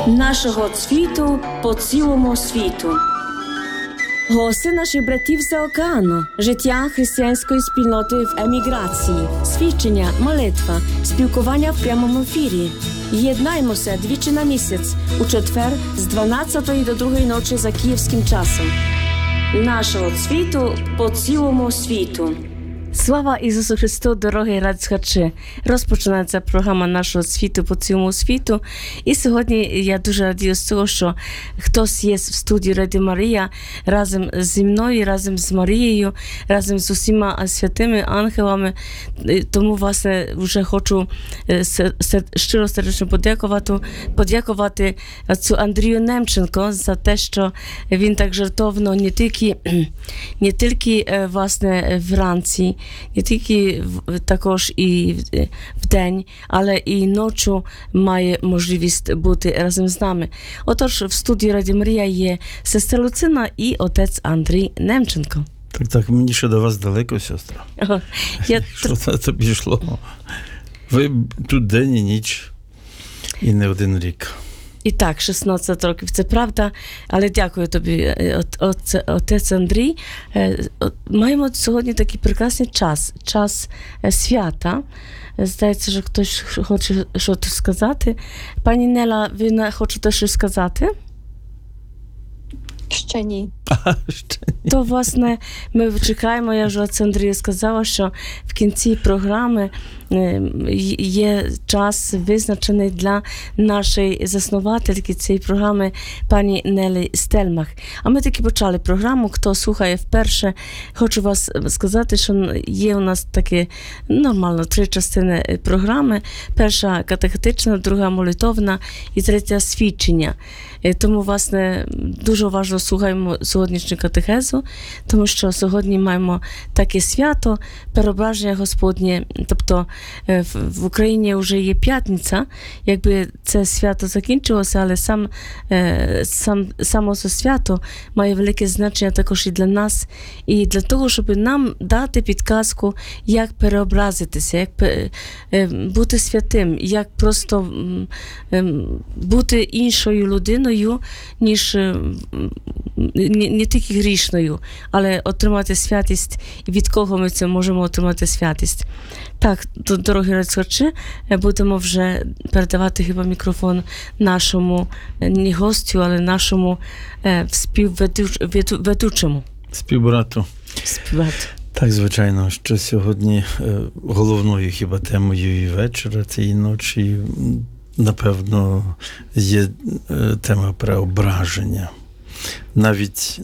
нашого цвіту по цілому світу. Голоси наших братів за океану, життя християнської спільноти в еміграції, свідчення, молитва, спілкування в прямому ефірі. Єднаймося двічі на місяць, у четвер з 12 до 2 ночі за київським часом. Нашого цвіту по цілому світу. Слава Ісусу Христу, дорогі радіослухачі! Розпочинається програма нашого світу по цілому світу. І сьогодні я дуже радію з того, що хтось є в студії Радіо Марія разом зі мною, разом з Марією, разом з усіма святими ангелами. Тому, власне, вже хочу щиро сердечно подякувати отцю Андрію Немченко за те, що він так жертовно не тільки власне, вранці, не тільки також і в день, але і ночі має можливість бути разом з нами. Отож, в студії Радіо Марія є сестра Луцина і отець Андрій Немченко. Так, мені ще до вас далеко, сестра. Що це тобі йшло? Ви тут день і ніч, і не один рік. І так, 16 років, це правда, але дякую тобі, отець Андрій. Маємо сьогодні такий прекрасний час свята. Здається, що хтось хоче щось сказати. Пані Нела, ви хочете щось сказати? Ще ні. То, власне, ми чекаємо, я вже отцю Андрію сказала, що в кінці програми є час визначений для нашої засновательки цієї програми, пані Нелі Стельмах. А ми таки почали програму. Хто слухає вперше, хочу вас сказати, що є у нас таке нормально 3 частини програми. Перша катехетична, друга молитовна і третя свідчення. Тому, власне, дуже уважно слухаємо сьогоднішню катехезу, тому що сьогодні маємо таке свято, переображення Господнє. Тобто в Україні вже є п'ятниця, якби це свято закінчилося, але само це свято має велике значення також і для нас, і для того, щоб нам дати підказку, як переобразитися, як бути святим, як просто бути іншою людиною, ніж не тільки грішною, але отримати святість, і від кого ми це можемо отримати святість. Так, дорогі радіослухачі, будемо вже передавати хіба мікрофон нашому не гостю, але нашому співведучому. Співбрату. Так, звичайно, що сьогодні головною хіба темою і вечора цієї ночі, напевно, є тема переображення. Навіть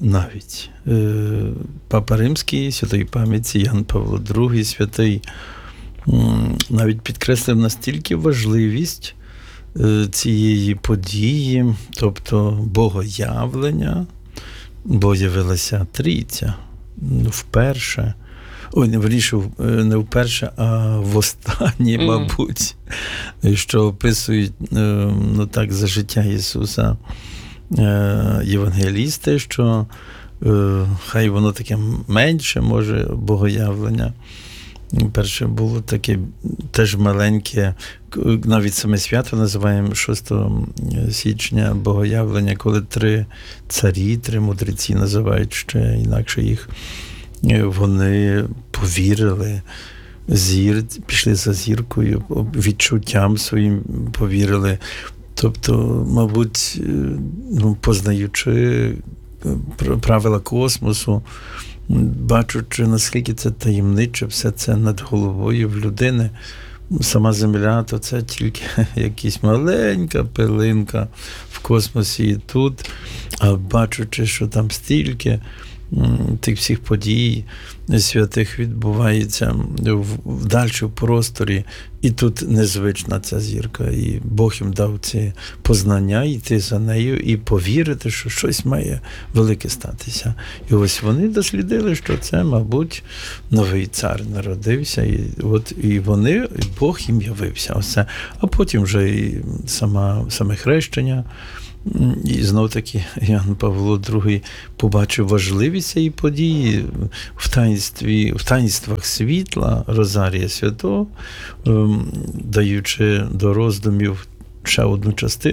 Папа Римський, святої пам'яті Ян Павло II, святий, навіть підкреслив настільки важливість цієї події, тобто богоявлення, бо явилася Трійця вперше, не вперше, а востаннє, мабуть, що описують так за життя Ісуса євангелісти, що хай воно таке менше, може, богоявлення. Перше було таке теж маленьке, навіть саме свято називаємо 6 січня богоявлення, коли 3 царі, 3 мудреці називають ще інакше їх, вони повірили, пішли за зіркою, відчуттям своїм повірили. Тобто, мабуть, познаючи правила космосу, бачучи, наскільки це таємниче, все це над головою в людини, сама Земля, то це тільки якась маленька пилинка в космосі і тут, а бачучи, що там стільки тих всіх подій святих відбувається в дальшому просторі, і тут незвична ця зірка, і Бог їм дав ці познання, йти за нею і повірити, що щось має велике статися. І ось вони дослідили, що це, мабуть, новий цар народився, і Бог їм явився. Оце. А потім вже і саме хрещення. І знов-таки Ян Павло II побачив важливість цієї події в таїнствах світла Розарія Святого, даючи до роздумів ще одну частину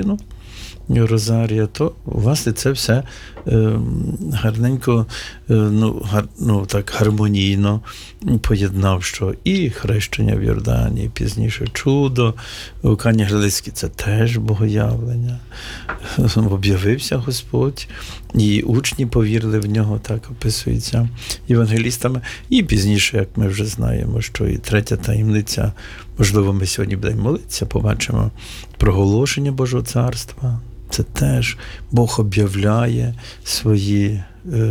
Розарія, то, власне, це все гарненько, так гармонійно поєднав, що і хрещення в Йордані, і пізніше чудо, у Кані Галилейській це теж богоявлення. Об'явився Господь, і учні повірили в нього, так описується євангелістами. І пізніше, як ми вже знаємо, що і третя таємниця, можливо, ми сьогодні будемо молитися, побачимо проголошення Божого царства. Це теж Бог об'являє свої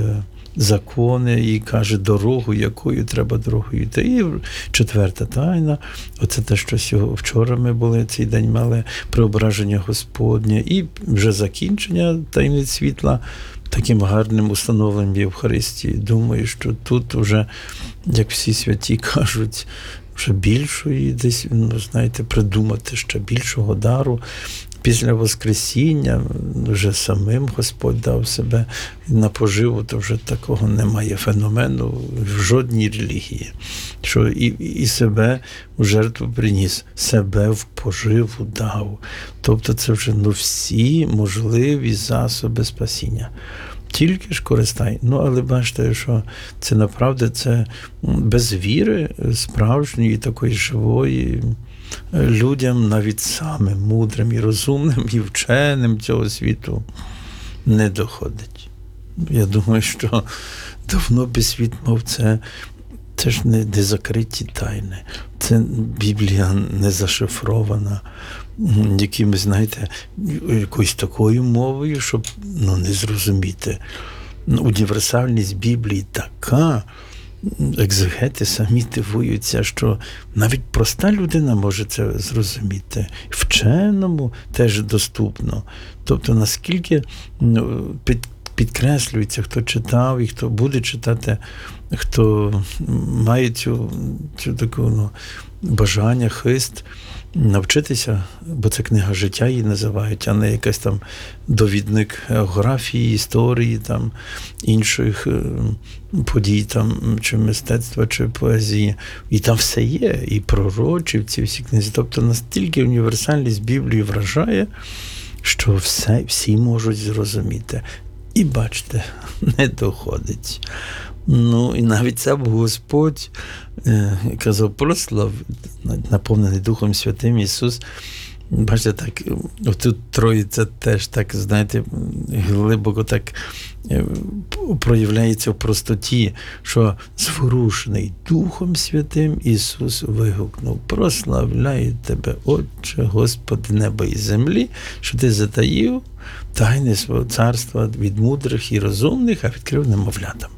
закони і каже дорогу, якою треба дорогою йти. І четверта тайна, оце те, що вчора ми були, цей день мали преображення Господнє, і вже закінчення таємниць світла таким гарним установленням Євхаристії. Думаю, що тут вже, як всі святі кажуть, вже більшої десь, придумати ще більшого дару. Після Воскресіння вже самим Господь дав себе на поживу, то вже такого немає феномену в жодній релігії. Що і себе в жертву приніс, себе в поживу дав. Тобто це вже всі можливі засоби спасіння. Тільки ж користай. Але бачите, що це направду це без віри справжньої, такої живої, людям, навіть самим мудрим і розумним, і вченим цього світу не доходить. Я думаю, що давно би світ мав це ж не закриті тайни. Це Біблія не зашифрована якимось, якоюсь такою мовою, щоб не зрозуміти. Універсальність Біблії така, екзегети самі дивуються, що навіть проста людина може це зрозуміти. Вченому теж доступно. Тобто, наскільки підкреслюється, хто читав і хто буде читати, хто має цю таку бажання, хист навчитися, бо це книга життя її називають, а не якийсь там довідник географії, історії, там, інших подій, там, чи мистецтва, чи поезії. І там все є, і пророчі в ці всі книзі. Тобто настільки універсальність Біблії вражає, що всі можуть зрозуміти. І бачите, не доходить. І навіть сам Господь казав, прослав, наповнений Духом Святим Ісус. Бачите, так, тут Троїця теж так, глибоко так проявляється в простоті, що зворушений Духом Святим Ісус вигукнув: прославляю Тебе, Отче, Господи неба і землі, що Ти затаїв тайни свого царства від мудрих і розумних, а відкрив немовлятам.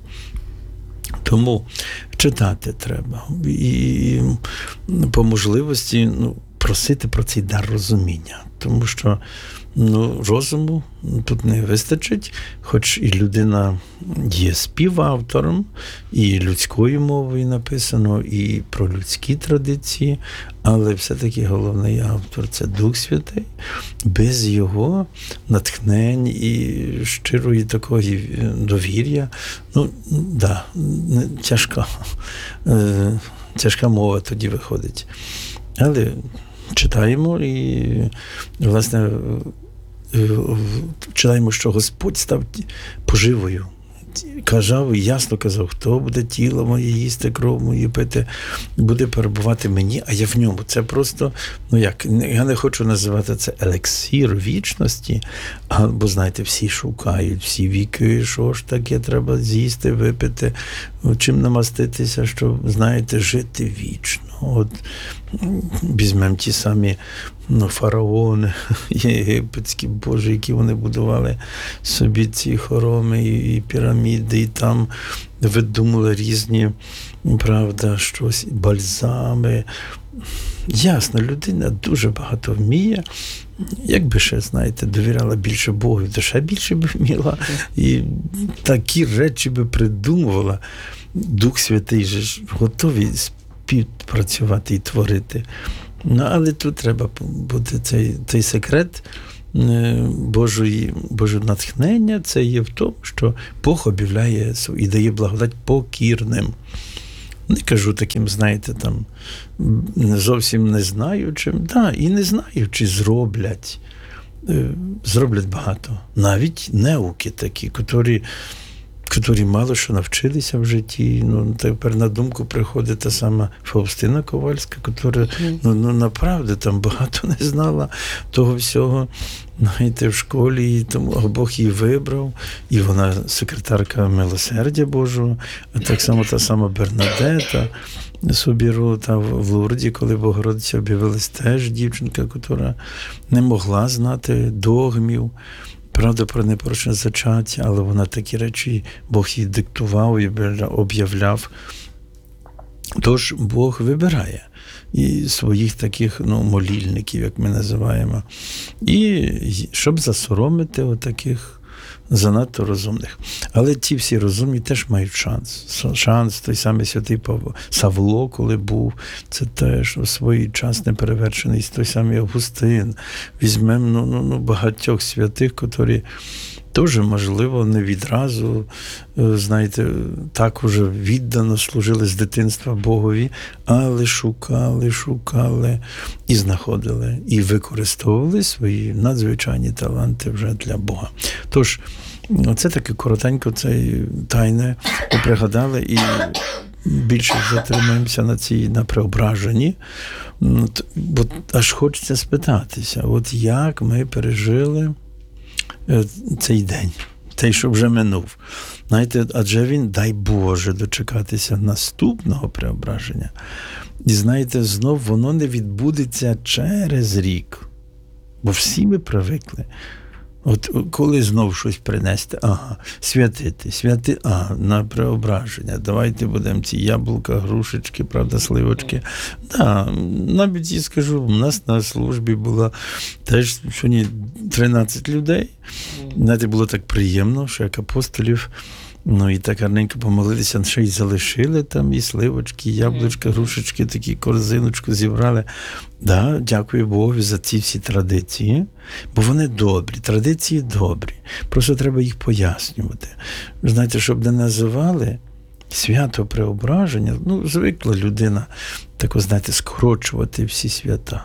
Тому читати треба. І по можливості просити про цей дар розуміння. Тому що розуму тут не вистачить, хоч і людина є співавтором, і людською мовою написано, і про людські традиції, але все-таки головний автор – це Дух Святий. Без його натхнень і щирої такої довір'я, тяжка мова тоді виходить. Але читаємо і, власне, читаємо, що Господь став поживою. Ясно казав, хто буде тіло моє їсти, кров мою пити, буде перебувати мені, а я в ньому. Це просто, я не хочу називати це елексір вічності, бо, знаєте, всі шукають, всі віки, що ж таке треба з'їсти, випити, чим намаститися, щоб, знаєте, жити вічно. От візьмемо ті самі фараони єгипетські, Боже, які вони будували собі ці хороми і піраміди, і там видумали різні, правда, щось, бальзами. Ясно, людина дуже багато вміє. Якби ще, знаєте, довіряла більше Богу, то ще більше б вміла. І такі речі би придумувала. Дух Святий же ж готовий співпрацювати і творити. Але тут треба бути цей секрет Божого натхнення, це є в тому, що Бог об'являє і дає благодать покірним. Не кажу таким, знаєте, там, зовсім не знаючим, і не знаючи зроблять. зроблять багато. Навіть неуки такі, котрі мало що навчилися в житті. Ну, тепер на думку приходить та сама Фаустина Ковальська, яка, направду, там багато не знала того всього. Знаєте, в школі, і тому Бог її вибрав, і вона секретарка Милосердя Божого, а так само та сама Бернадета Собіру, та в Лурді, коли Богородиця об'явилась, теж дівчинка, яка не могла знати догмів, правда, про непорочне зачаття, але вона такі речі, Бог їй диктував і об'являв. Тож Бог вибирає і своїх таких, молільників, як ми називаємо, і щоб засоромити отаких занадто розумних. Але ті всі розумні теж мають шанс. Шанс, той самий святий Савло, коли був, це теж у свій час неперевершений, той самий Августин. Візьмемо багатьох святих, котрі теж, можливо, не відразу, знаєте, так уже віддано служили з дитинства Богові, але шукали і знаходили, і використовували свої надзвичайні таланти вже для Бога. Тож, оце таке коротенько, це тайне ви пригадали, і більше затримаємося на Преображенні, бо аж хочеться спитатися, от як ми пережили цей день, той, що вже минув. Знаєте, адже він, дай Боже, дочекатися наступного Преображення. І знаєте, знов воно не відбудеться через рік. Бо всі ми привикли. От коли знов щось принести, святити, на Преображення, давайте будемо ці яблука, грушечки, правда, сливочки. Навіть я скажу, у нас на службі було теж сьогодні 13 людей. Знаєте, було так приємно, що як апостолів, і так гарненько помолилися, ще й залишили там і сливочки, і яблучка, грушечки, такі корзиночку зібрали. Дякую Богу за ці всі традиції, бо вони добрі, традиції добрі. Просто треба їх пояснювати. Ви знаєте, щоб не називали свято Преображення, звикла людина, знаєте, скорочувати всі свята.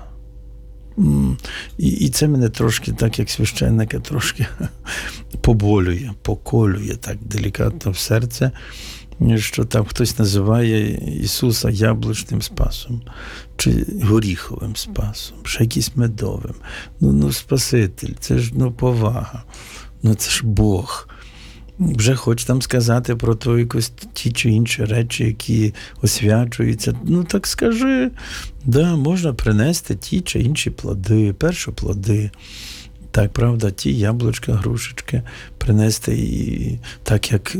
І це мене трошки, так як священника, трошки поболює, поколює так делікатно в серце, що там хтось називає Ісуса яблучним спасом, чи горіховим спасом, ще якийсь медовим. Спаситель, це ж повага, це ж Бог. Вже хоч там сказати про якось ті чи інші речі, які освячуються. Так скажи, можна принести ті чи інші плоди, першоплоди. Так, правда, ті яблучка, грушечки принести, і так, як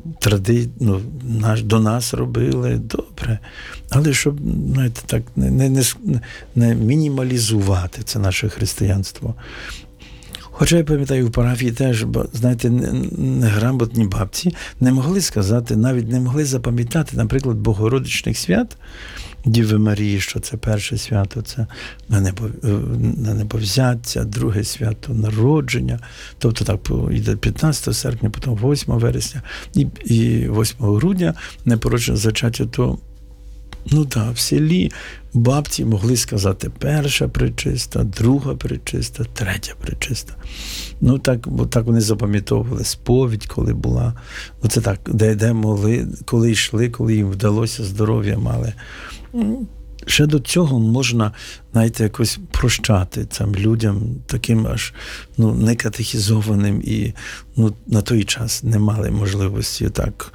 до нас робили, добре. Але щоб, знаєте, так, не мінімалізувати це наше християнство. Хоча я пам'ятаю, в парафії теж, знаєте, неграмотні бабці не могли сказати, навіть не могли запам'ятати, наприклад, Богородичних свят, Діви Марії, що це перше свято, це на небовзяття, друге свято народження, тобто так йде 15 серпня, потім 8 вересня і 8 грудня непорочне зачаття, то в селі бабці могли сказати перша пречиста, друга пречиста, третя пречиста. Бо так вони запам'ятовували сповідь, коли була. Це так, де могли, коли йшли, коли їм вдалося, здоров'я мали. Ще до цього можна, знаєте, якось прощати цим людям, таким аж некатехізованим і на той час не мали можливості так.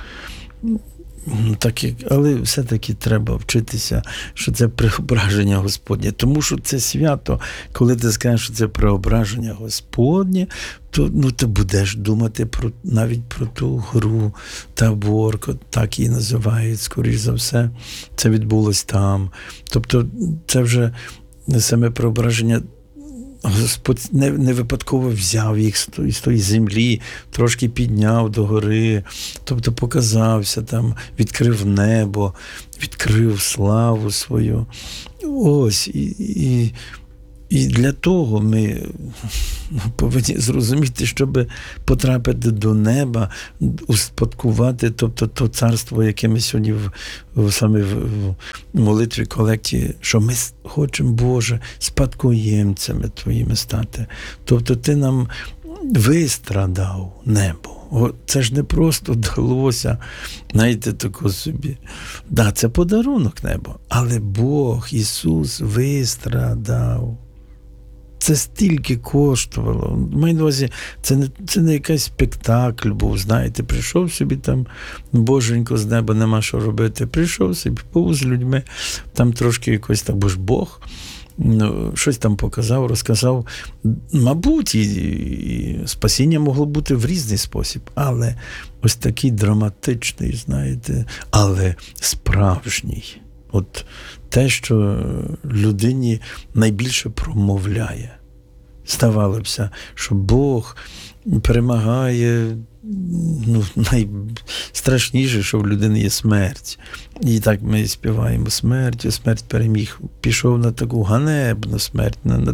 Але все-таки треба вчитися, що це преображення Господнє. Тому що це свято, коли ти скажеш, що це преображення Господнє, то ти будеш думати навіть про ту гру Табор, так її називають, скоріш за все. Це відбулось там. Тобто це вже саме преображення. Господь не випадково взяв їх з тої землі, трошки підняв догори, тобто показався там, відкрив небо, відкрив славу свою. Ось, і І для того ми повинні зрозуміти, щоб потрапити до неба, успадкувати, тобто то царство, яке ми сьогодні саме в молитві колекті, що ми хочемо, Боже, спадкоємцями Твоїми стати. Тобто Ти нам вистрадав небо. Це ж не просто далося, знаєте, тако собі. Да, це подарунок небо, але Бог, Ісус вистрадав. Це стільки коштувало. Маю на увазі, це не якийсь спектакль був, знаєте, прийшов собі там, боженько з неба, нема що робити, прийшов собі, був з людьми, там трошки якось так, бо ж Бог, щось там показав, розказав. Мабуть, і спасіння могло бути в різний спосіб, але ось такий драматичний, знаєте, але справжній. От те, що людині найбільше промовляє. Здавалося, що Бог перемагає, найстрашніше, що в людини є смерть. І так ми співаємо смерть переміг. Пішов на таку ганебну смерть, на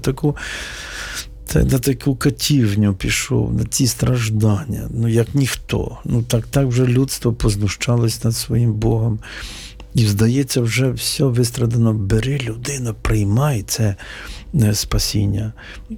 таку катівню пішов, на ці страждання, як ніхто. Так вже людство познущалось над своїм Богом. І, здається, вже все вистрадано. Бери людину, приймай це спасіння.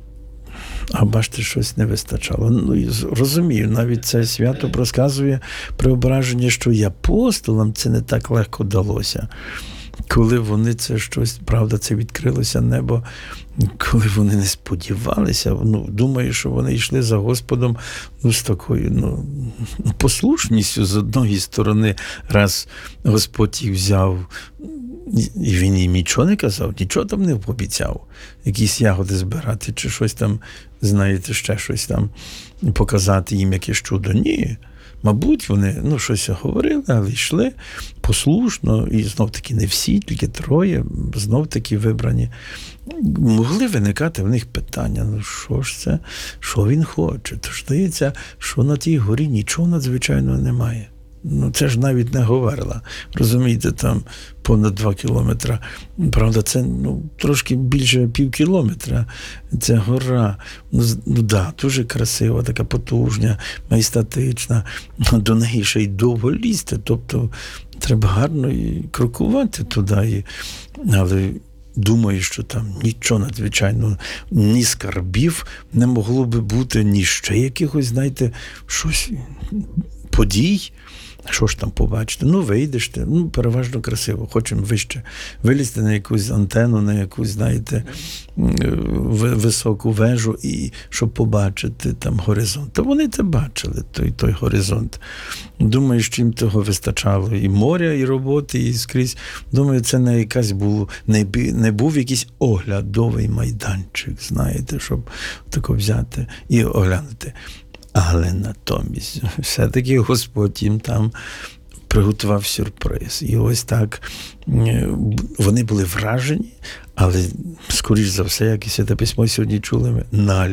А бачите, щось не вистачало. Розумію, навіть це свято розказує преображення, що і апостолам це не так легко далося. Коли вони це щось, правда, це відкрилося небо, коли вони не сподівалися, думаю, що вони йшли за Господом з такою послушністю з одної сторони, раз Господь їх взяв, і він їм нічого не казав, нічого там не пообіцяв, якісь ягоди збирати, чи щось там, знаєте, ще щось там, показати їм якесь чудо. Ні. Мабуть, вони щось говорили, але йшли послушно, і знов-таки не всі, тільки 3, знов-таки вибрані. Могли виникати в них питання, що ж це, що він хоче? Тож здається, що на тій горі нічого надзвичайного немає. Це ж навіть не говорила. Розумієте, там понад 2 кілометри. Правда, це трошки більше пів кілометра. Це гора. Дуже красива, така потужна, майстатична. До неї ще й довго лізти. Тобто треба гарно і крокувати туди. Але думаю, що там нічого надзвичайного, ні скарбів не могло би бути, ні ще якихось, знаєте, щось, подій. Що ж там побачити? Вийдеш ти, переважно красиво, хочемо вище. Вилізти на якусь антенну, на якусь, знаєте, високу вежу, і щоб побачити там горизонт. То вони це бачили, той горизонт. Думаю, що їм того вистачало. І моря, і роботи, і скрізь. Думаю, це не був якийсь оглядовий майданчик, знаєте, щоб тако взяти і оглянути. Але натомість все-таки Господь їм там приготував сюрприз. І ось так вони були вражені, але, скоріш за все, як і Святе Письмо сьогодні чули ми,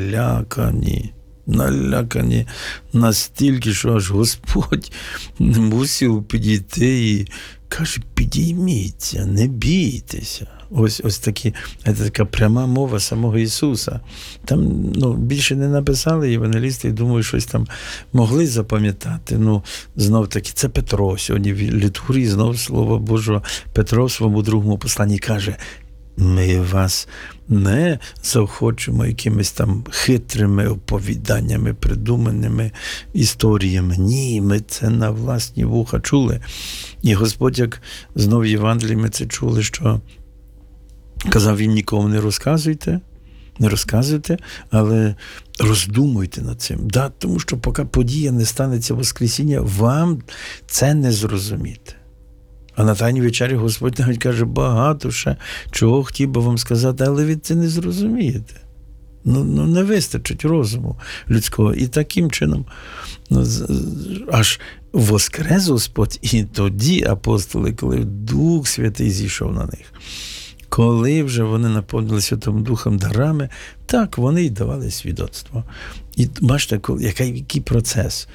налякані настільки, що аж Господь мусив підійти і каже, підійміться, не бійтеся. Ось така пряма мова самого Ісуса. Там більше не написали євангелісти, і думаю, щось там могли запам'ятати. Знов-таки, це Петро сьогодні в літургії, знов Слово Божого. Петро в своєму другому посланні каже, ми вас не заохочуємо якимись там хитрими оповіданнями, придуманими історіями. Ні, ми це на власні вуха чули. І Господь, як знов в Євангелії ми це чули, що казав їм, нікому не розказуйте, але роздумуйте над цим. Тому що поки подія не станеться Воскресіння, вам це не зрозуміти. А на Тайній вечері Господь навіть каже, багато ще чого хотів би вам сказати, але ви це не зрозумієте. Не вистачить розуму людського. І таким чином аж воскрес Господь, і тоді апостоли, коли Дух Святий зійшов на них, коли вже вони наповнилися Святим Духом дарами, так вони й давали свідоцтво. І бачите, який процес.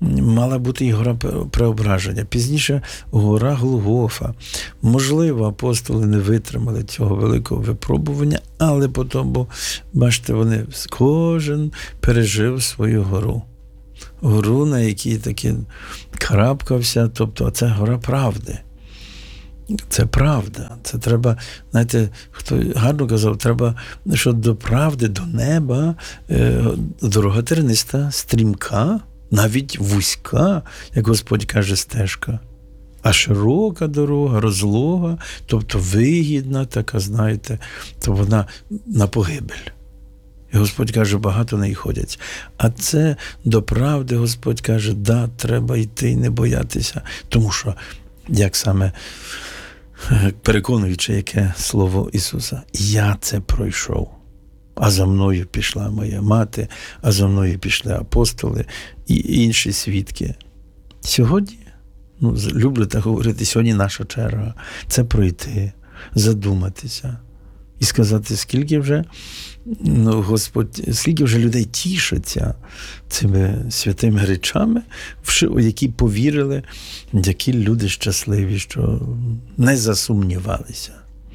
мала бути і гора Преображення, пізніше гора Голгофа. Можливо, апостоли не витримали цього великого випробування, але потім, бачите, вони кожен пережив свою гору. Гору, на якій таки карабкався, тобто це гора правди. Це правда. Це треба, знаєте, хто гарно казав, треба, що до правди, до неба дорога терниста, стрімка, навіть вузька, як Господь каже, стежка. А широка дорога, розлога, тобто вигідна така, знаєте, то вона на погибель. І Господь каже, багато неї ходять. А це до правди Господь каже, да, треба йти і не боятися. Тому що, як саме переконуючи, яке слово Ісуса, я це пройшов. А за мною пішла моя мати, а за мною пішли апостоли і інші свідки. Сьогодні, люблю так говорити, сьогодні наша черга. Це пройти, задуматися і сказати, скільки вже, Господь, скільки вже людей тішаться цими святими речами, в які повірили, які люди щасливі, що не засумнівалися.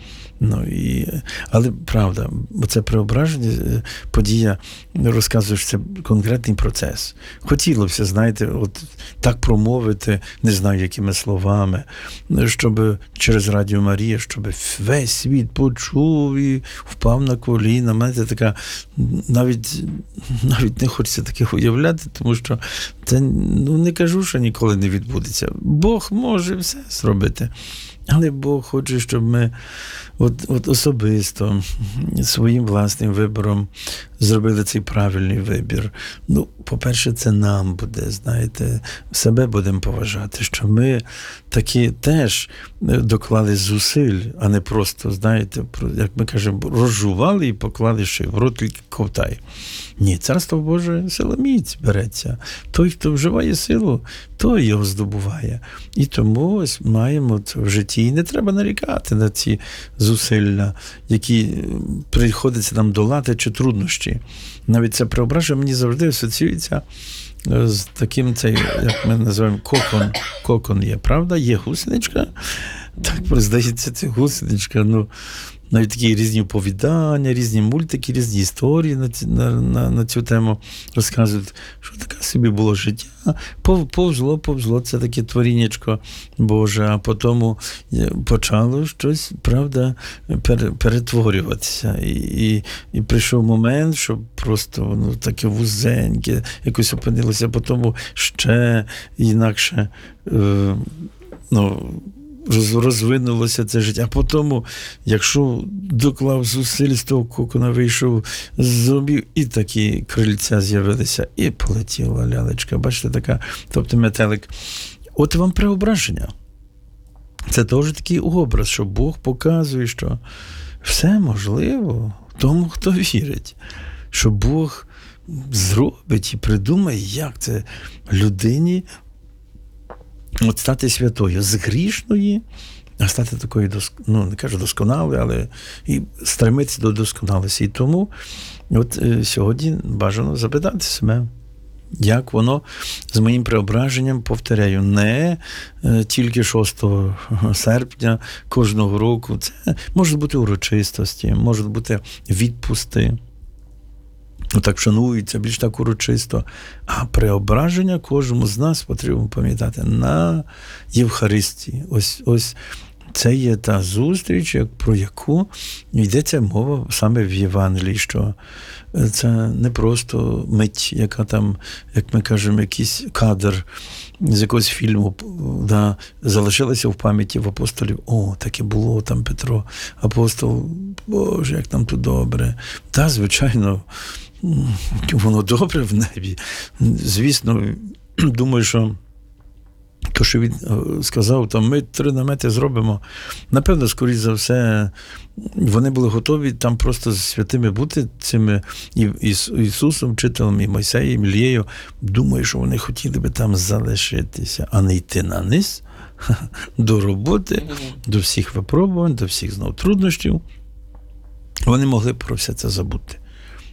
Але правда, бо це преображення, подія, розказуєш, це конкретний процес. Хотілося, знаєте, от так промовити, не знаю, якими словами, щоб через Радіо Марія, щоб весь світ почув і впав на коліна. Знаєте, така, навіть не хочеться таке уявляти, тому що це, не кажу, що ніколи не відбудеться. Бог може все зробити. Але Бог хоче, щоб ми от особисто своїм власним вибором зробили цей правильний вибір. По-перше, це нам буде, знаєте, себе будемо поважати, що ми таки теж доклали зусиль, а не просто, знаєте, як ми кажемо, розжували і поклали ще в рот тільки ковтай. Ні, Царство Боже силоміць береться. Той, хто вживає силу, той його здобуває. І тому ось маємо це в житті. І не треба нарікати на ці зусилля, які приходиться нам долати чи труднощі. Навіть це преображення мені завжди асоціюється з таким, як ми називаємо, кокон. Кокон є, правда? Є гусеничка. Так, здається, це гусеничка, навіть такі різні оповідання, різні мультики, різні історії на цю тему розказують, що таке собі було життя. Повзло, це таке творіннячко Боже, а потім почало щось, правда, перетворюватися. І прийшов момент, що просто воно таке вузеньке, якось опинилося, а потім ще інакше, розвинулося це життя. А потім, якщо доклав зусиль з того кокона, вийшов з зубів, і такі крильця з'явилися, і полетіла лялечка. Бачите, така, тобто метелик. От вам преображення. Це теж такий образ, що Бог показує, що все можливо тому, хто вірить. Що Бог зробить і придумає, як це людині от стати святою, з грішної, а стати такою, не кажу досконалою, але і стремитися до досконалості. І тому от сьогодні бажано запитати себе, як воно з моїм преображенням, повторяю, не тільки 6 серпня кожного року. Це можуть бути урочистості, можуть бути відпусти. Так шанується, більш так урочисто. А преображення кожному з нас потрібно пам'ятати на Євхаристії. Ось це є та зустріч, про яку йдеться мова саме в Євангелії, що це не просто мить, яка там, як ми кажемо, якийсь кадр з якогось фільму, залишилася в пам'яті в апостолів. О, таке було там Петро, апостол, Боже, як там тут добре. Та, звичайно, воно добре в небі. Звісно, думаю, що то, що він сказав, там ми 3 намети зробимо. Напевно, скоріш за все, вони були готові там просто з святими бути, цими Ісусом, вчителем, і Мойсеєм, Ілією. Думаю, що вони хотіли би там залишитися, а не йти на низ до роботи, до всіх випробувань, до всіх знов труднощів. Вони могли про все це забути.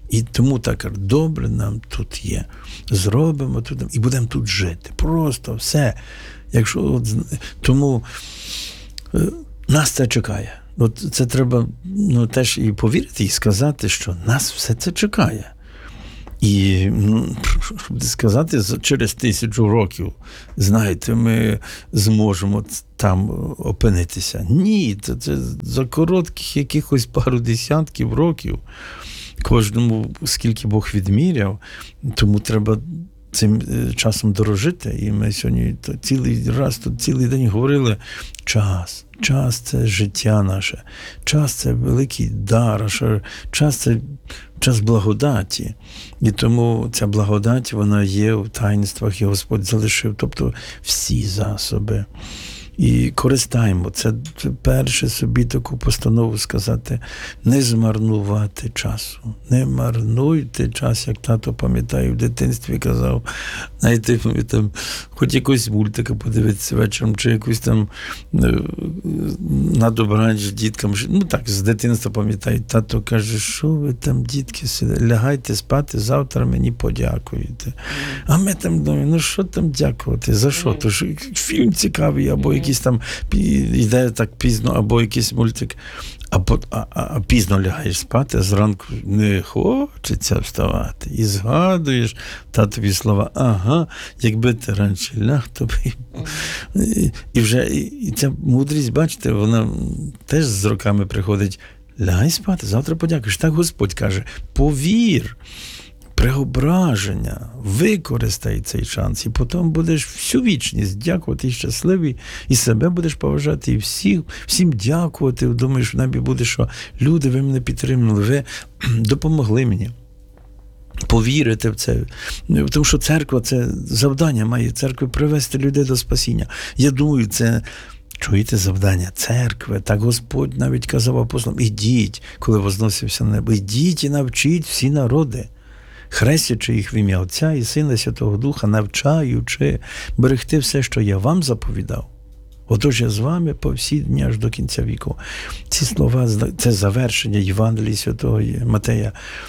І тому так, добре нам тут є. Зробимо тут і будемо тут жити. Просто все. Якщо, тому нас це чекає. От це треба теж і повірити, і сказати, що нас все це чекає. І сказати, через 1000 років, знаєте, ми зможемо там опинитися. Ні, це за коротких якихось пару десятків років. Кожному, скільки Бог відміряв, тому треба цим часом дорожити. І ми сьогодні цілий день говорили, час – це життя наше, час – це великий дар, час – це час благодаті. І тому ця благодать, вона є в таїнствах, і Господь залишив, тобто всі засоби. І користаємо. Це перше собі таку постанову сказати, не змарнувати часу. Не марнуйте час, як тато, пам'ятаю, в дитинстві казав, знаєте, там, хоч якусь мультика подивитися вечором, чи якусь там на добраніч діткам. Так, з дитинства пам'ятаю, тато каже, що ви там, дітки, лягайте спати, завтра мені подякуєте. А ми там думаємо, що там дякувати, за що? То ж фільм цікавий, або якийсь там йде так пізно, або якийсь мультик, а пізно лягаєш спати, а зранку не хочеться вставати. І згадуєш татові слова, ага, якби ти раніше ляг, то і вже і ця мудрість, бачите, вона теж з роками приходить. Лягай спати, завтра подякуєш. Так Господь каже, повір, преображення, використай цей шанс, і потім будеш всю вічність дякувати і щасливий, і себе будеш поважати, і всім дякувати. Думаєш, в небі буде, що люди, ви мене підтримали, ви допомогли мені. Повірити в це. Тому що церква, це завдання має церкви привести людей до спасіння. Я думаю, це чуєте завдання церкви? Так Господь навіть казав апостолам, ідіть, коли возносився на небо, ідіть і навчіть всі народи, хрестячи їх в ім'я Отця і Сина і Святого Духа, навчаючи берегти все, що я вам заповідав. Отож я з вами по всі дні аж до кінця віку. Ці слова, це завершення Євангелії Святого Матея,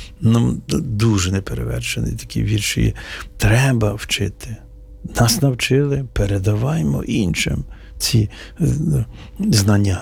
дуже неперевершені такі вірші. Треба вчити. Нас навчили, передаваймо іншим ці знання.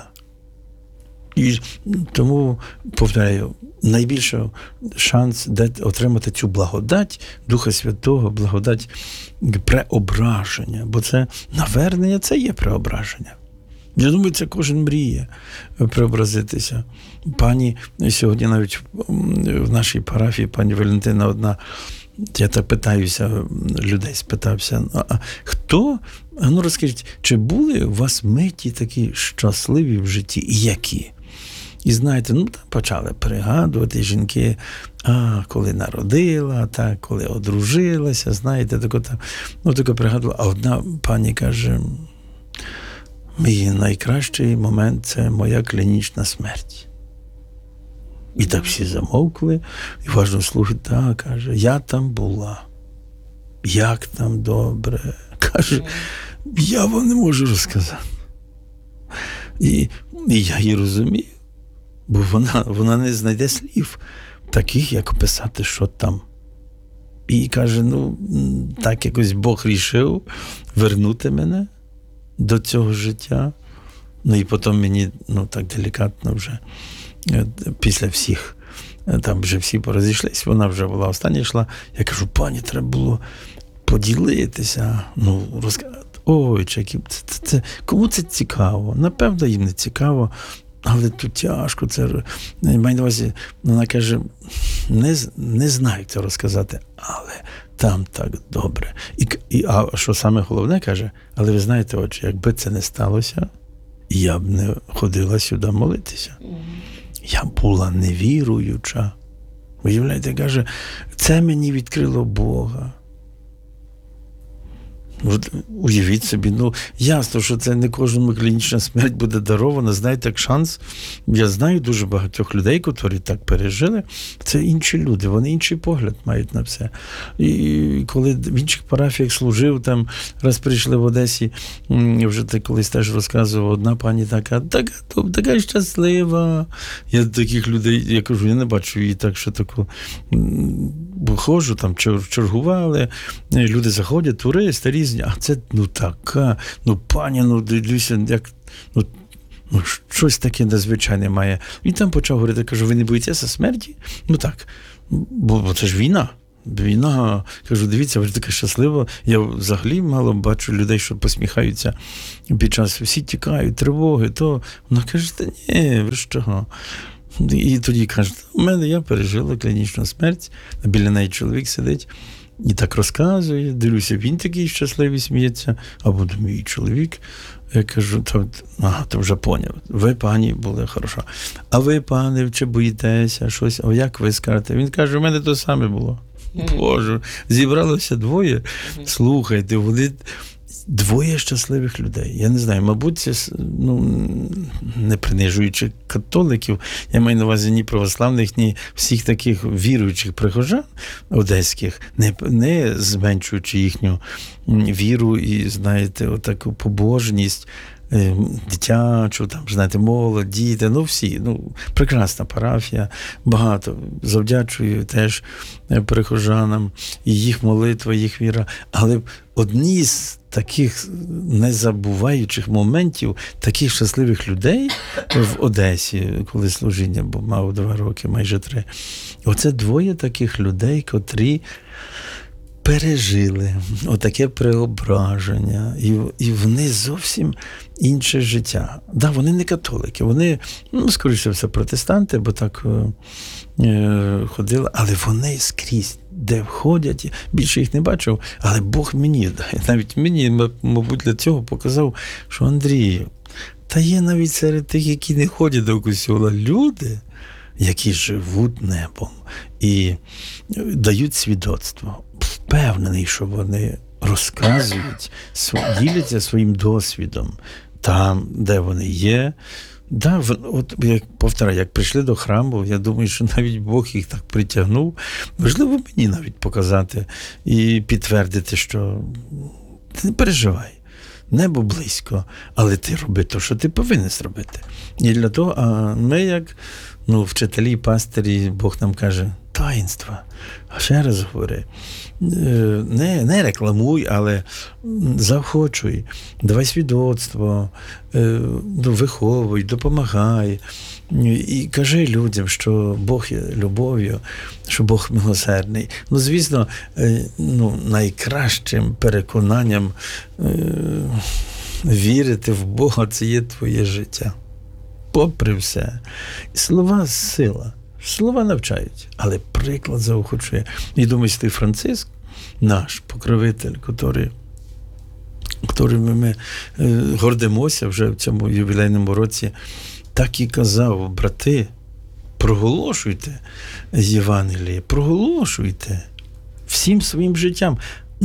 І тому, повторяю, найбільший шанс отримати цю благодать Духа Святого, благодать преображення. Бо це навернення, це є преображення. Я думаю, це кожен мріє преобразитися. Пані, сьогодні навіть в нашій парафії, пані Валентина одна, я так людей спитався, а хто, розкажіть, чи були у вас миті такі щасливі в житті, і які? І знаєте, почали пригадувати жінки, коли народила, коли одружилася, знаєте, таке пригадувала. А одна пані каже, мій найкращий момент – це моя клінічна смерть. І так всі замовкли, і важно слухати, каже, я там була, як там добре. Каже, я вам не можу розказати. І я її розумію, бо вона не знайде слів таких, як описати, що там. І каже, так якось Бог рішив вернути мене до цього життя. І потім мені, так делікатно вже, після всіх, там вже всі порозійшлись, вона вже була остання йшла. Я кажу, пані, треба було поділитися, розказати. Ой, це, кому це цікаво? Напевно, їм не цікаво, але тут тяжко. Це, маю на увазі, вона каже, не знаю, як це розказати, але там так добре. А що саме головне, каже, але ви знаєте, отже, якби це не сталося, я б не ходила сюди молитися. Я була невіруюча. Уявляєте, каже, це мені відкрило Бога. От, уявіть собі, ясно, що це не кожному клінічна смерть буде дарована, знаєте, як шанс. Я знаю дуже багатьох людей, які так пережили. Це інші люди, вони інший погляд мають на все. І коли в інших парафіях служив, там, раз прийшли в Одесі, я вже колись теж розказував, одна пані така щаслива. Я таких людей, я кажу, я не бачу її так, що таку ходжу, там чергували, люди заходять, туристи різні, а це, така, пані, дивіться, як, щось таке надзвичайне має. І там почав говорити, кажу, ви не боїтеся смерті? Так, бо це ж війна. Війна, кажу, дивіться, ви ж така щаслива. Я взагалі мало бачу людей, що посміхаються під час, всі тікають, тривоги, то вона каже, ні, ви що? І тоді каже, я пережила клінічну смерть, біля неї чоловік сидить і так розказує, дивлюся, він такий щасливий, сміється, або мій чоловік. Я кажу, то вже поняв, ви, пані, були хорошо. А ви, пане, чи боїтеся щось? А як ви скажете? Він каже, у мене то саме було. Боже, зібралося двоє. Слухайте, вони двоє щасливих людей. Я не знаю, мабуть, це, не принижуючи католиків, я маю на увазі ні православних, ні всіх таких віруючих прихожан одеських, не зменшуючи їхню віру і, знаєте, отаку побожність, дитячу, там, знаєте, молодь, діти, всі, прекрасна парафія, багато завдячую теж прихожанам, і їх молитва, їх віра, але одні з таких незабуваючих моментів, таких щасливих людей в Одесі, коли служіння, бо мав 2 роки, майже 3, оце двоє таких людей, котрі пережили отаке преображення, і вони зовсім інше життя. Да, вони не католики, вони, скоріше все, протестанти, бо так ходили, але вони скрізь, де входять, більше їх не бачив, але Бог мені, навіть мені, мабуть, для цього показав, що Андрію, та є навіть серед тих, які не ходять до костьола, люди, які живуть небом і дають свідоцтво. Впевнений, що вони розказують, діляться своїм досвідом там, де вони є. Да, як прийшли до храму, я думаю, що навіть Бог їх так притягнув. Можливо, мені навіть показати і підтвердити, що ти не переживай, небо близько, але ти роби те, що ти повинен зробити. І для того, а ми як вчителі, пастирі, Бог нам каже, таїнства. А ще раз говорю, не рекламуй, але заохочуй, давай свідоцтво, виховуй, допомагай. І кажи людям, що Бог є любов'ю, що Бог милосердний. Звісно, найкращим переконанням вірити в Бога – це є твоє життя. Попри все. Слова – сила. Слова навчають, але приклад заохочує. І думаю, Святий Франциск, наш покровитель, яким ми гордимося вже в цьому ювілейному році, так і казав, брати, проголошуйте Євангеліє, проголошуйте всім своїм життям.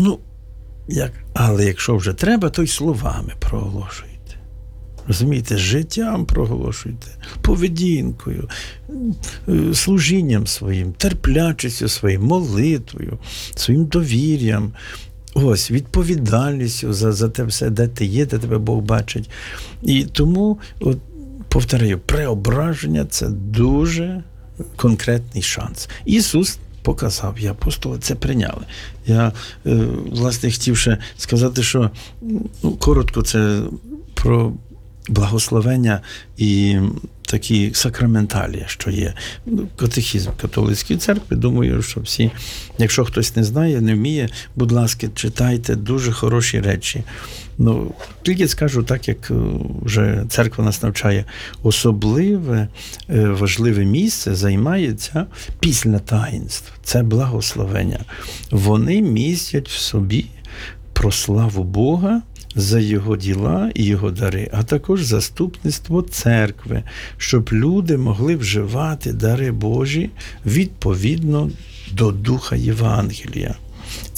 Але якщо вже треба, то й словами проголошуйте. Розумієте, життям проголошуйте, поведінкою, служінням своїм, терплячістю своєю, молитвою, своїм довір'ям, відповідальністю за те все, де ти є, де тебе Бог бачить. І тому, повторюю, преображення – це дуже конкретний шанс. Ісус показав, і апостоли це прийняли. Я, власне, хотів ще сказати, що коротко це про благословення і такі сакраменталії, що є. Катехізм католицької церкви, думаю, що всі, якщо хтось не знає, не вміє, будь ласка, читайте, дуже хороші речі. Тільки скажу так, як вже церква нас навчає, особливе, важливе місце займається після таїнств. Це благословення. Вони містять в собі про славу Бога, за Його діла і Його дари, а також заступництво церкви, щоб люди могли вживати дари Божі відповідно до духа Євангелія.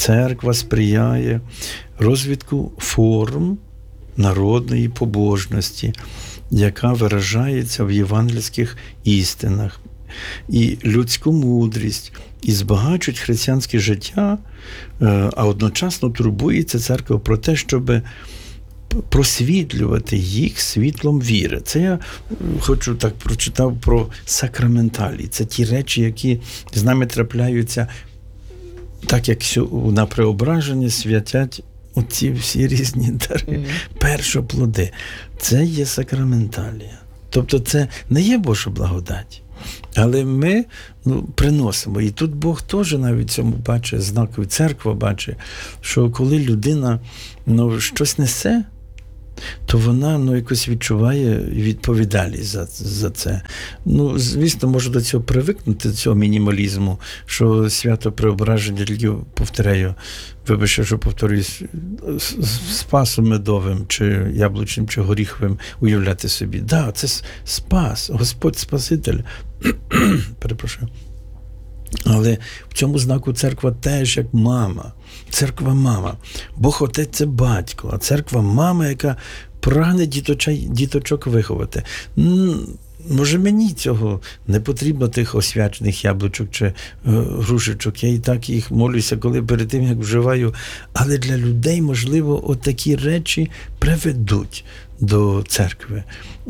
церква сприяє розвитку форм народної побожності, яка виражається в євангельських істинах, і людську мудрість, і збагачують християнське життя, а одночасно турбується церква про те, щоб просвітлювати їх світлом віри. Це я хочу так прочитав про сакраменталі. Це ті речі, які з нами трапляються, так як на преображенні святять оці всі різні дари, першоплоди. Це є сакраменталія. Тобто це не є Божа благодать. Але ми приносимо. І тут Бог теж навіть цьому бачить, знакові, церква бачить, що коли людина щось несе, то вона якось відчуває відповідальність за це. Звісно, може до цього привикнути, до цього мінімалізму, що свято преображення, тільки повторяю, вибачте, що повторююсь, спасом медовим, чи яблучним, чи горіховим уявляти собі. Да, це спас, Господь Спаситель. Перепрошую. Але в цьому знаку церква теж як мама. Церква мама. Бог Отець – це батько, а церква мама, яка прагне діточок виховати. Може, мені цього не потрібно, тих освячених яблучок чи грушечок. Я і так їх молюся, коли перед тим, як вживаю. Але для людей, можливо, отакі речі приведуть до церкви.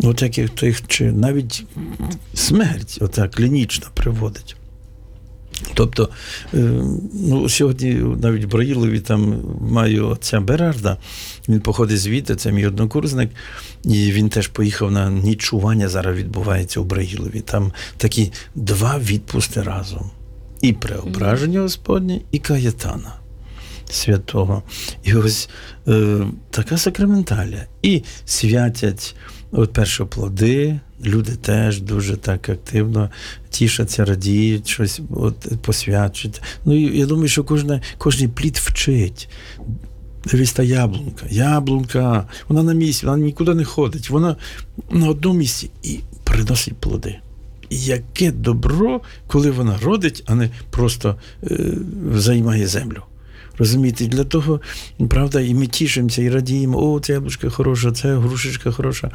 Чи навіть смерть клінічна приводить. Тобто, сьогодні навіть в Браїлові там маю отця Берарда, він походить звідти, це мій однокурсник, і він теж поїхав на нічування, зараз відбувається у Браїлові. Там такі 2 відпусти разом. І преображення Господнє, і Каєтана святого. І ось така сакраменталія. І святять першоплоди, люди теж дуже так активно тішаться, радіють, щось посвячують. Я думаю, що кожний плід вчить. Дивись, та яблунка, вона на місці, вона нікуди не ходить, вона на одному місці і приносить плоди. І яке добро, коли вона родить, а не просто займає землю. Розумієте, для того, правда, і ми тішимося, і радіємо, це яблучко хороше, це грушечка хороша.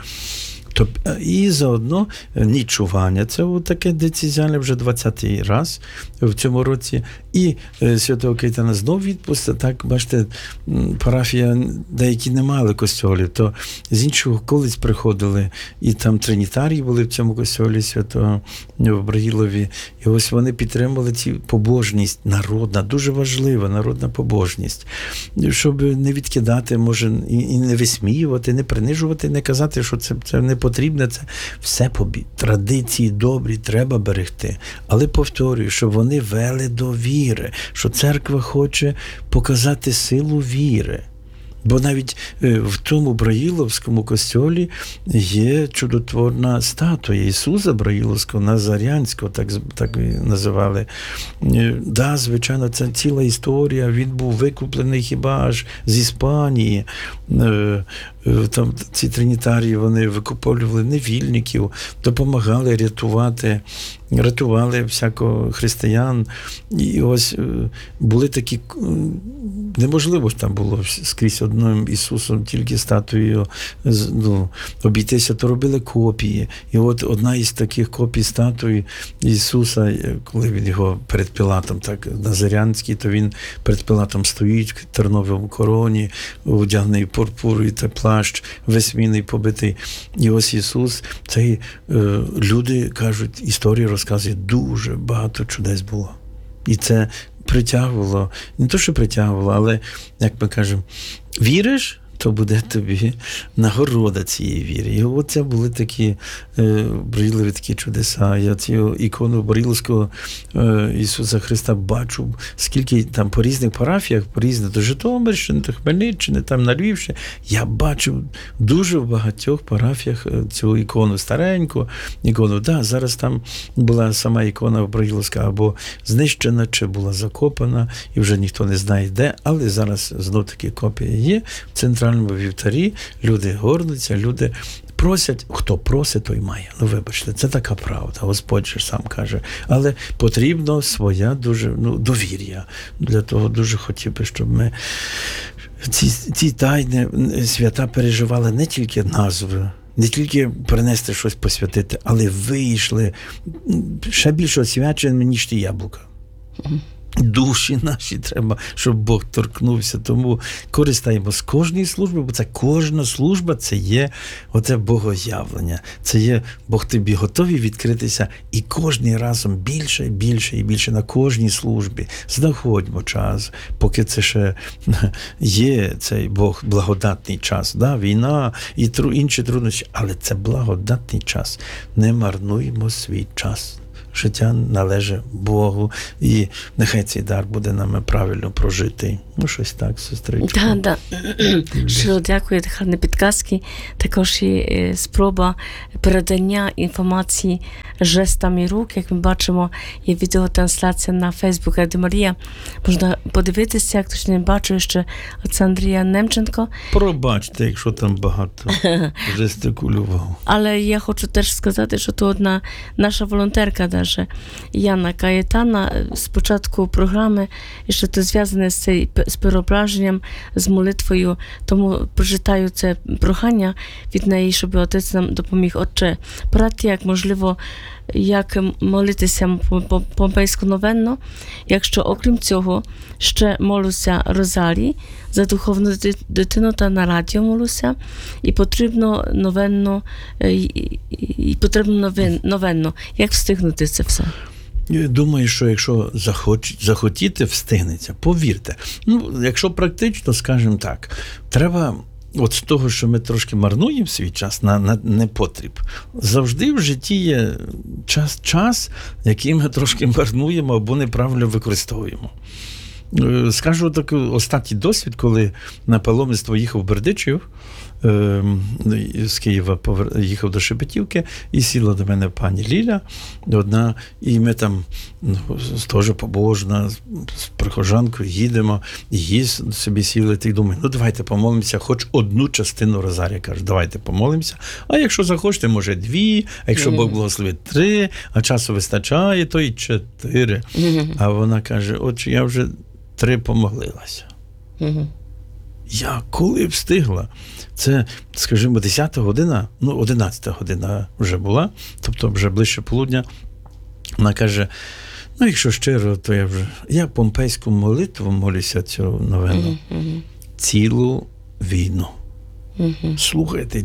І заодно нічування. Це таке децизіальне вже 20-й раз в цьому році. І святого Каєтана знов відпуск. Так, бачите, парафія, деякі не мали костьолів, то з іншого колись приходили, і там тринітарії були в цьому костьолі святого в Браїлові. І ось вони підтримували цю побожність народна, дуже важлива народна побожність, щоб не відкидати, може, і не висміювати, не принижувати, не казати, що це не потрібне, це все традиції добрі, треба берегти. Але повторюю, що вони вели до віри, що церква хоче показати силу віри. Бо навіть в тому Браїловському костьолі є чудотворна статуя Ісуса Браїловського, Назарянського, так називали. Да, звичайно, це ціла історія, він був викуплений хіба аж з Іспанії. Там ці тринітарії, вони викуповували невільників, допомагали рятували всякого християн. І ось були такі, неможливо ж там було скрізь одним Ісусом, тільки статуєю обійтися, то робили копії. І от одна із таких копій статуї Ісуса, коли він його перед Пілатом, так, Назарянський, то він перед Пілатом стоїть в терновому короні, одягнений пурпурою та плащ, весьміний, побитий. І ось Ісус, цей, люди кажуть, історія розказує, дуже багато чудес було. І це притягувало, не то, що притягувало, але, як ми кажемо, віриш, то буде тобі нагорода цієї віри. І оце були такі Браїлові такі чудеса. Я цю ікону Браїловського Ісуса Христа бачу, скільки там по різних парафіях, по різних, до Житомирщини, до Хмельниччини, там на Львівщині. Я бачу дуже в багатьох парафіях цю ікону, стареньку ікону. Да, зараз там була сама ікона Браїловська або знищена, чи була закопана, і вже ніхто не знає де, але зараз знов таки копія є в центральному пасхальному вівтарі люди гордуться, люди просять, хто просить, той має. Ну, вибачте, це така правда, Господь же сам каже. Але потрібно своя дуже, довір'я. Для того дуже хотів би, щоб ми ці тайни свята переживали не тільки назви, не тільки принести щось посвятити, але вийшли ще більше освячені, ніж ті яблука. Душі наші треба, щоб Бог торкнувся. Тому користаємо з кожної служби, бо це кожна служба, це є оце богоявлення. Це є Бог тобі готовий відкритися і кожний разом більше, більше і більше на кожній службі. Знаходьмо час, поки це ще є цей Бог благодатний час. Да? Війна і інші труднощі, але це благодатний час. Не марнуймо свій час. Життя належить Богу, і нехай цей дар буде нами правильно прожитий. Ну, щось так, сестричко. Так. Щиро дякую, гарні підказки. Також і спроба передання інформації жестами рук. Як ми бачимо, є відеотрансляція на Фейсбук Ради Марія. Можна подивитися, як хтось не бачив ще отця Андрія Немченко. Пробачте, якщо там багато жестикулював. Але я хочу теж сказати, що то одна наша волонтерка, даже Яна Каєтана, з початку програми, і що це зв'язане з переображенням, з молитвою. Тому прочитаю це прохання від неї, щоб отець нам допоміг. Отче, порадьте, як можливо, як молитися помпейську новенну, якщо, окрім цього, ще молюся розарій за духовну дитину та на радіо молюся, і потрібно новенну. Як встигнути це все? Думаю, що якщо захотіти, встигнеться. Повірте. Якщо практично, скажімо так, треба от з того, що ми трошки марнуємо свій час на непотріб. Завжди в житті є час, який ми трошки марнуємо або неправильно використовуємо. Скажу такий останній досвід, коли на паломництво їхав в Бердичів, з Києва їхав до Шепетівки, і сіла до мене пані Ліля одна, і ми там теж побожна, з прихожанкою їдемо, і її собі сіли, і думаю, давайте помолимося, хоч одну частину розарія, каже, давайте помолимося, а якщо захочете, може 2, а якщо Бог благословить 3, а часу вистачає, то і 4. А вона каже, отче, я вже 3 помолилася. Я коли встигла? Це, скажімо, 10 година, 11 година вже була, тобто вже ближче полудня. Вона каже, якщо щиро, то я помпейську молитву молюся цю новину. Цілу війну. Слухайте,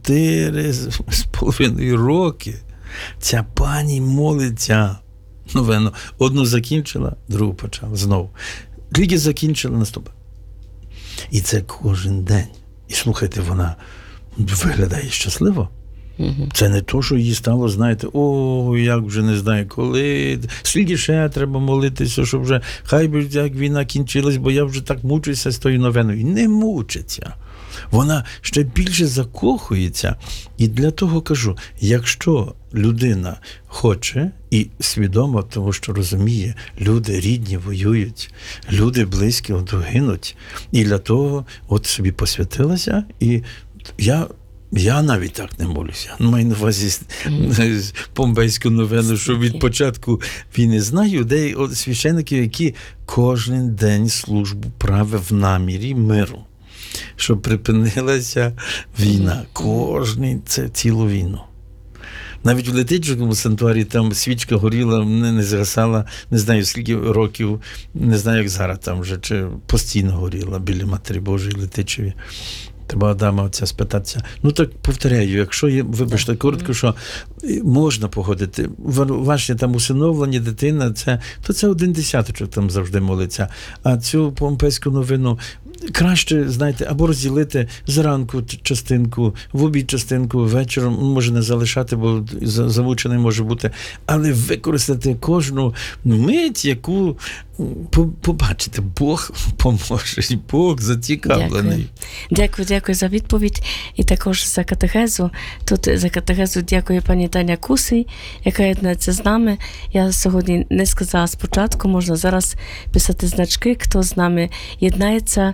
4,5 роки ця пані молиться новину. Одну закінчила, другу почала знову. Тільки закінчила, наступила. І це кожен день. І слухайте, вона виглядає щасливо. Це не то, що їй стало, знаєте, як вже не знаю коли, скільки ще треба молитися, щоб вже, хай би як війна кінчилась, бо я вже так мучуся з тою новиною. І не мучиться. Вона ще більше закохується. І для того кажу, якщо людина хоче і свідомо, тому що розуміє, люди рідні воюють, люди близькі гинуть, і для того от собі посвятилася, і я навіть так не молюся. Маю на увазі помпейську новину, що від початку війни знаю, де священників, які кожен день службу править в намірі миру, щоб припинилася війна. Це цілу війну. Навіть в Летичівському санктуарі там свічка горіла, не згасала, не знаю скільки років, не знаю як зараз там вже, чи постійно горіла біля Матері Божої Летичеві. Треба Адама отця спитатися. Так повторяю, якщо є, вибачте, коротко, що можна погодити, ваші там усиновлені дитина, то це 1/10 там завжди молиться. А цю помпейську новину краще, знаєте, або розділити зранку частинку, в обід частинку, вечором, може не залишати, бо замучений може бути, але використати кожну мить, яку побачите, Бог поможе, і Бог зацікавлений. Дякую за відповідь і також за катехезу. Тут за катехезу дякую пані Таня Кусий, яка єднається з нами. Я сьогодні не сказала спочатку, можна зараз писати значки, хто з нами єднається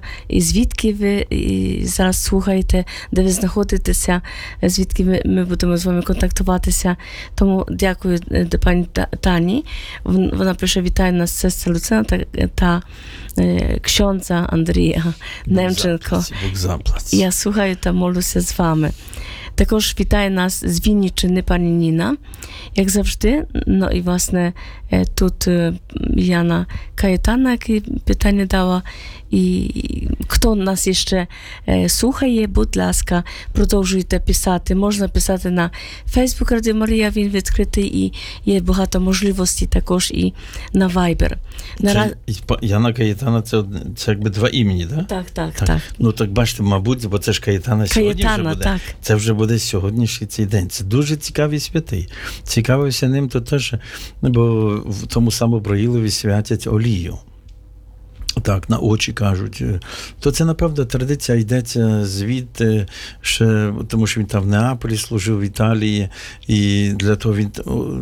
і звідки ви зараз слухаєте, де ви знаходитеся, звідки ми будемо з вами контактуватися. Тому дякую пані Тані. Вона пише: вітає нас сестра Люцина та ksiądza Андрія Немченко. Бог заплатить. Я слухаю та молюся з вами. Також вітає нас з Вінниччини пані Ніна, як завжди. Ну і, власне, тут Яна Каєтана, яке питання дала. І хто нас ще слухає, будь ласка, продовжуйте писати. Можна писати на Facebook Радіо Марія, він відкритий, і є багато можливостей також і на Viber. Яна Каєтана, це якби два імені, так? Так. Ну, так бачите, мабуть, бо це ж Каєтана сьогодні вже буде. Так. Це вже буде сьогоднішній цей день. Це дуже цікавий святий. Цікавився ним то теж, бо в тому самому Броїлові святять олію. Так, на очі кажуть. То це, напевно, традиція йдеться звідти, ще, тому що він там в Неаполі служив, в Італії, і для того він